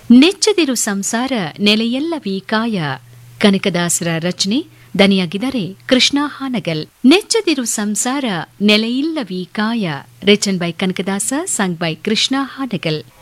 ನೆಚ್ಚದಿರು ಸಂಸಾರ ನೆಲೆಯಲ್ಲವೀ ಕಾಯ. ಕನಕದಾಸರ ರಚನೆ, ದನಿಯಾಗಿದ್ದಾರೆ ಕೃಷ್ಣ ಹಾನಗಲ್. ನೆಚ್ಚದಿರು ಸಂಸಾರ ನೆಲೆಯಿಲ್ಲವೀ ಕಾಯ, written by Kanakadasa, sung by Krishna Hangal.